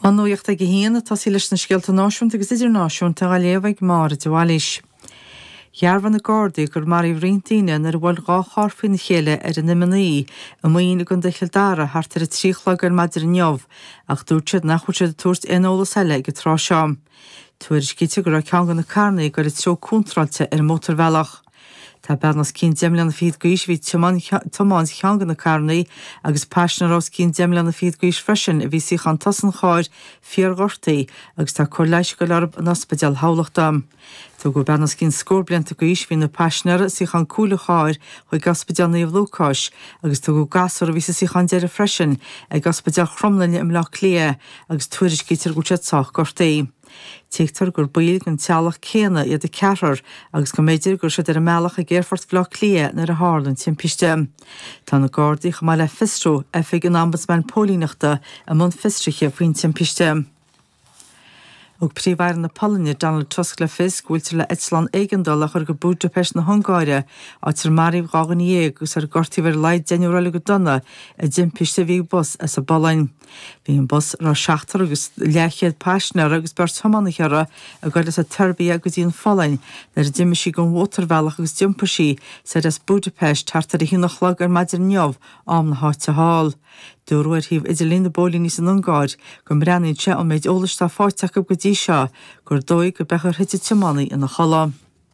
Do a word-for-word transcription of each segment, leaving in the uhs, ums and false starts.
An nuocht ag héana tá sí leis na scialta náisiúnta agus idirnáisiúnta a léomhaigh mar a dúáis. Jearbhan na Gardaí gur mar i bhríontaine nar bhfuil gá charfaoin chéile ar an imanaí a maoine gon deildára hartar a tríchla gur maidir neamh ach dúirtead nach chuirtead túirt inolalas eile go trá seám. Tuairir scíte gur a ceangan na carnaí gur is teo cúntrailte ar mótarbhealach. Tá bearnas cín deimleanna fiad gaois bhí tomáins cheangan na carnaí agus páisnarás cín deimleanna fiad gaois freisin a bhí sí chan tasan cháir fíor gortaí agus tá chur leis go learb an ospidéal hálachtam. Tá go bearnas cín scór blianta gaois hí na páisnar sí chan cúla cháir chuig ospidéal na bhlócáis agus tá go gasar a bhí sí chan deire freisin ag ospidéal chromlainne im lech lia agus tuairir scítear go teach gortaí. Teachtar gur bail an tealach céna iad a cearar agus go méidir gur siad ar a mealach a ggéirfort glach lia nar a hálan timpiste. Tá na Gardaí chumá le fistrú a fig an ombudsman pólínachta a mún fistriche faoin timpiste. Og príomhhair na Poloine Donald Tusk le fis gúiltar le Eitslan éigandal a chur go Budapest na Hungáire áitir maríomh gágan dhéag gus ar gortaíhar leid deanúrála go donna a dimpiste bhí bus as a bolain. Bhí an bus rá seachtar agus lechiad páisnar agus ber tomanna cheara a gaiile a turbí agus íon folain nar a diimi sí gon watervealach agus diompa sí sa as Budapest tartar a hínachlag ar maidir neamh am na háte hall. Dúrúir híh idir lína bólíní san Ungáid go breannaí se an méid ólaistá fáteach go dtí seo gur dóigh go bechar hiite timánaí ina chola.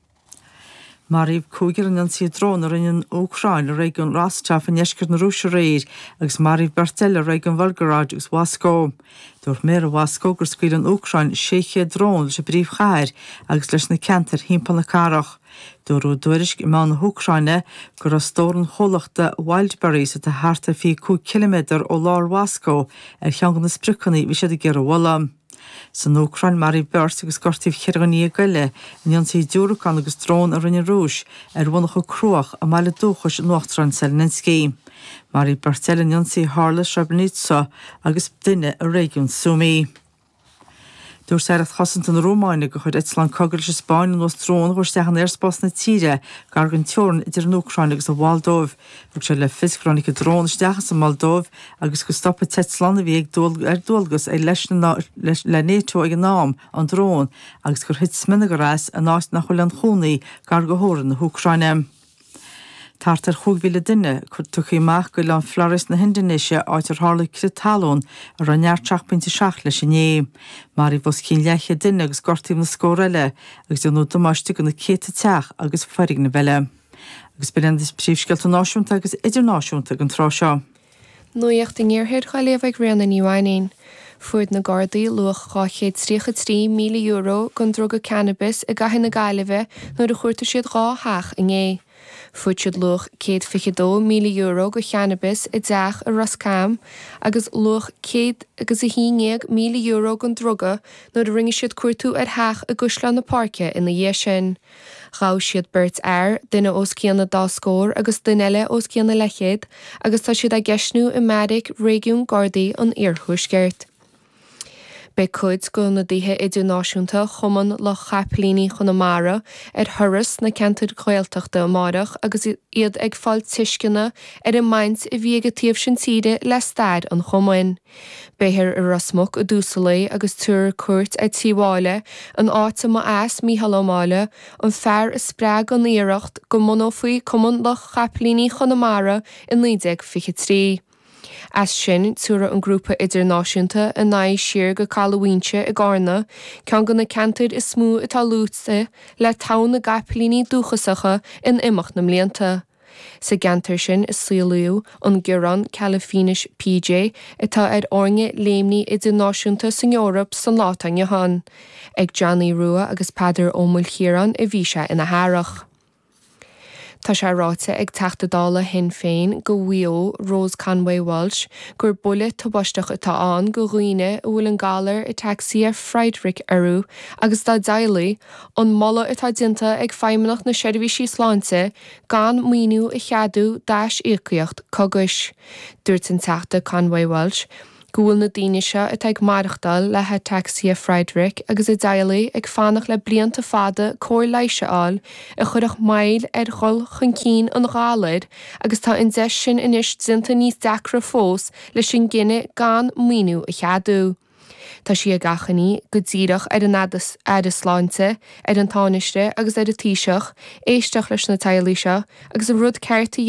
Maríomh cúigear an an siad drón ar in Ócráin a réig an Rostaf an eisceir na Rúise réir agus Maríomh Bertel a réig an Volgograd agus Wasco. Dúirt méar a Wasco gur scuil an Ócráin séché drón leis a bríomh chair agus leis na ceantar hímpel na carach. Dúrú dúiris i má na Ócráine gur a stóran cholachta Wildberries a harta fi cúig kilometr ó lár Wasco ar cheangan na spricanaí bhí siad a ggéar bhla. San Ócráin Maríomh Bert agus gortaíh cheirganí a gaile in ansaí dúracán agus drón a rinne rúis ar bhannach go cruach a meile dúchas nuachtrán Selninski. Maríomh Bertel in ansaí Harla Srebrenica agus duine a réigiún Sumy. Dúr sé at chosint an Rómáine go chuid Eitslan cogail se Spáin an os drón chuir steach an airspás na tíre gar an teorn idir an Ócráin agus a Waldóv. Bug sé le fiscránig a drón steachas an Moldóv agus go stoppa Eitslan a bhí ag ar dúlgus é leis le NATO ag an nám an drón agus gur hit sminna go ráis a náist nach chuil an chúnaí gar go hóran na Ócráine. Tartar chúghuiile duine chur tuchaíach go le an Floris na Hindonéisia áitir hála critalón ar an neartteach pointi seach leis inné. Marí bhs cín leiche duine agus gortaíh na scóraile agus denú domáiste go na céta teach agus ferig na bheile. Agus be an príomhscealta náisiúnta agus idirnáisiúnta an trá seo. Nuíocht in ggéirthir chaléomh ag rianna níomhaín. Fuair na Gardaí luach gáchéad trícha trí míle euro gon droga cannabis a gaithna na Gaillimhe nuair a chuirta siad gá theach in é. Fuair siad luach céad fichidó míle euro go cannabis i dteach a Roscam agus luach céad agus a híineag míle euro gon droga nuair a rinne siad cuairtú ar theach a Gusla na Parke ina dhé sin. Gá siad beirt air duine os cíanna dá scór agus duine os cíanna leichéad agus tá siad a geisnú i Medic Régiún Gardaí an Iarthuaisceart. Be cuid go na dtithe idirnáisiúnta chuman le chaplíní chunamara ar thuras na ceantar chóilteachta amárach agus iad ag fáil tuiscinna ar a maint i bhí go tíobh sin tíide le staid an chomain. Béthir i Rasmach a dúsalaí agus túr cuairt ag tíháile an áta má as míhallómáile an fearr is spreag an íireacht go mná faoi cuman le chaplíní chunamara in lídeag fiche trí. As sin túra an grúpa idirnáisiúnta a naigh siar go Halloweense i Garna, ceann go na ceantar is smú atá lútsa le tán na gaplíní dúchasacha in imach na mblianta. Sa gantar sin is síliú an Gurán Califínis P J atá ar ornge léimní idirnáisiúnta san Eorop san látainne han, ag Johnny Rua agus Pádar Ómúil Chiaran i bhíse ina Harach. Tá sé ráite ag teachtadála hin féin go bhío Rose Conway Walsh gur bulle tobaisteach atá an go roioine bhfuil an galar i taxi ar Friedrich arú agus dá daalaí an molla atá dinta ag feimimeach na seirbhísí sláinte gan míú i cheadú dáis íochaíocht cogus. Dúirt an teachta Conway Walsh Gúil na daoine seo atá ag marachtal le he taxi a Friedrich agus i daalaí ag fánach le blianta fada cóir leiise áil a churach mail ar chol chun cín an gálaid agus tá in deis sin inis dinta níos deacra fós leis sin gine gan míú a cheadú. Tá si a gachaní go ddíireach ar an ad sláinte, ar an táneiste agus ar a tíiseach, éisteach leis na tailí seo, agus a rud ceirta